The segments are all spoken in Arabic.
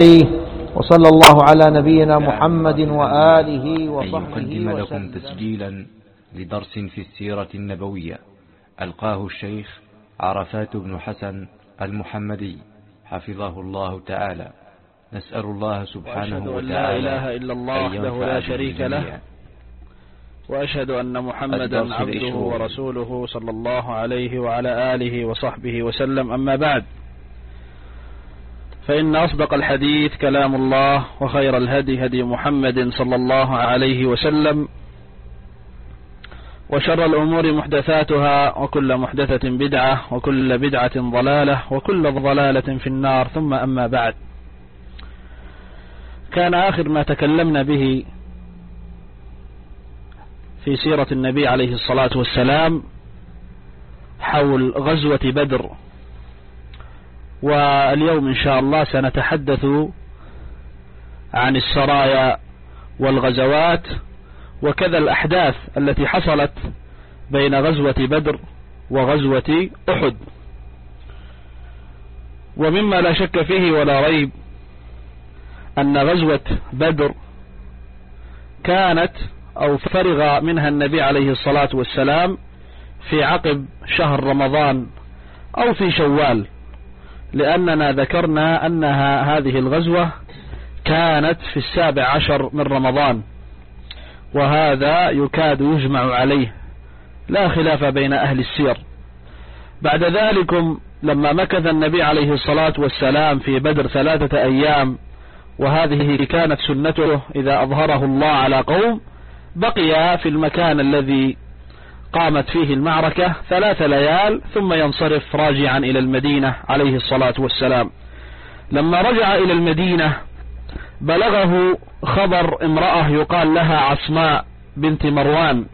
وصلى الله على نبينا محمد وآله وصحبه يقدم لكم وسلم. تسجيلا لدرس في السيرة النبوية ألقاه الشيخ عرفات بن حسن المحمدي حفظه الله تعالى. نسأل الله سبحانه وتعالى لا إله إلا الله وحده لا شريك له، وأشهد أن محمدا عبده ورسوله صلى الله عليه وعلى آله وصحبه وسلم. أما بعد، فإن أصدق الحديث كلام الله، وخير الهدي هدي محمد صلى الله عليه وسلم، وشر الأمور محدثاتها، وكل محدثة بدعة، وكل بدعة ضلالة، وكل ضلالة في النار. ثم أما بعد، كان آخر ما تكلمنا به في سيرة النبي عليه الصلاة والسلام حول غزوة بدر، واليوم إن شاء الله سنتحدث عن السرايا والغزوات، وكذا الأحداث التي حصلت بين غزوة بدر وغزوة أحد. ومما لا شك فيه ولا ريب أن غزوة بدر كانت أو فرغ منها النبي عليه الصلاة والسلام في عقب شهر رمضان أو في شوال، لأننا ذكرنا أنها هذه الغزوة كانت في 17 من رمضان، وهذا يكاد يجمع عليه، لا خلاف بين أهل السير. بعد ذلك لما مكث النبي عليه الصلاة والسلام في بدر 3 أيام، وهذه كانت سنته إذا أظهره الله على قوم، بقي في المكان الذي قامت فيه المعركة 3 ليال ثم ينصرف راجعا إلى المدينة عليه الصلاة والسلام. لما رجع إلى المدينة بلغه خبر امرأة يقال لها عصماء بنت مروان.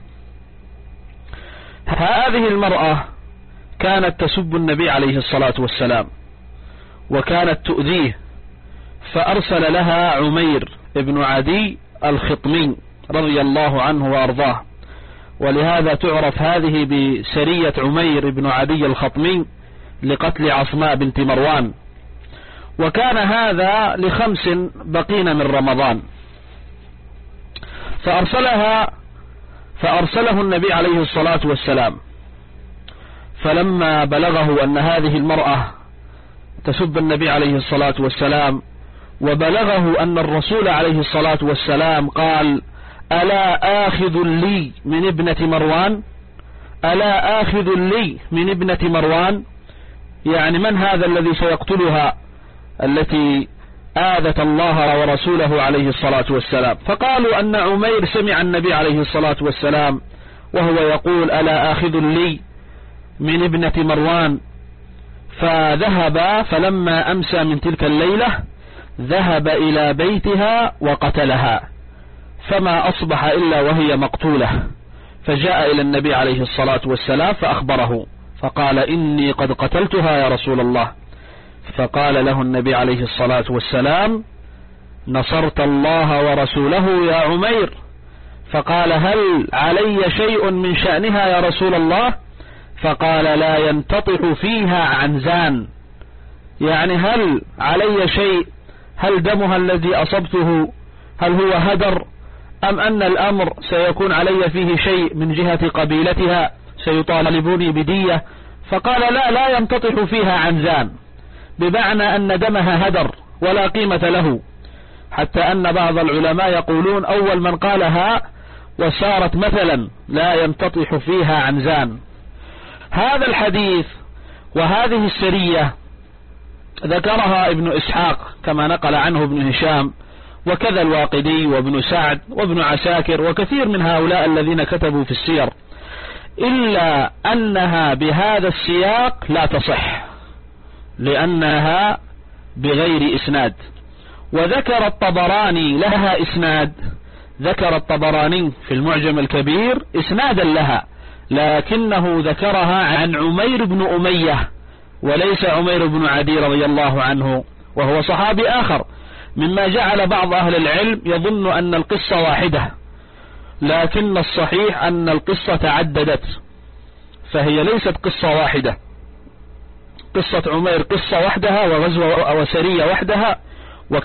هذه المرأة كانت تسب النبي عليه الصلاة والسلام، وكانت تؤذيه، فأرسل لها عمير بن عدي الخطمي رضي الله عنه وأرضاه، ولهذا تعرف هذه بسرية عمير بن عدي الخطمي لقتل عصماء بنت مروان. وكان هذا ل5 بقين من رمضان، فأرسله النبي عليه الصلاة والسلام. فلما بلغه أن هذه المرأة تسب النبي عليه الصلاة والسلام، وبلغه أن الرسول عليه الصلاة والسلام قال: ألا آخذ لي من ابنة مروان؟ ألا آخذ لي من ابنة مروان؟ يعني من هذا الذي سيقتلها التي آذت الله ورسوله عليه الصلاة والسلام؟ فقالوا أن عمير سمع النبي عليه الصلاة والسلام وهو يقول: ألا آخذ لي من ابنة مروان؟ فذهب، فلما أمسى من تلك الليلة ذهب إلى بيتها وقتلها، فما أصبح إلا وهي مقتولة. فجاء إلى النبي عليه الصلاة والسلام فأخبره، فقال: إني قد قتلتها يا رسول الله. فقال له النبي عليه الصلاة والسلام: نصرت الله ورسوله يا عمير. فقال: هل علي شيء من شأنها يا رسول الله؟ فقال: لا ينتطح فيها عنزان، يعني هل علي شيء؟ هل دمها الذي أصبته هل هو هدر، أم أن الأمر سيكون علي فيه شيء من جهة قبيلتها سيطالبوني بدية؟ فقال: لا ينتطح فيها عنزان، بمعنى أن دمها هدر ولا قيمة له، حتى أن بعض العلماء يقولون أول من قالها وصارت مثلا لا ينتطح فيها عنزان. هذا الحديث وهذه السرية ذكرها ابن إسحاق كما نقل عنه ابن هشام، وكذا الواقدي وابن سعد وابن عساكر وكثير من هؤلاء الذين كتبوا في السير، إلا أنها بهذا السياق لا تصح، لأنها بغير إسناد. وذكر الطبراني لها إسناد، ذكر الطبراني في المعجم الكبير إسنادا لها، لكنه ذكرها عن عمير بن أمية وليس عمير بن عدي رضي الله عنه، وهو صحابي آخر، مما جعل بعض أهل العلم يظن أن القصة واحدة، لكن الصحيح أن القصة تعددت، فهي ليست قصة واحدة. قصة عمير قصة وحدها وغزوة وسرية وحدها،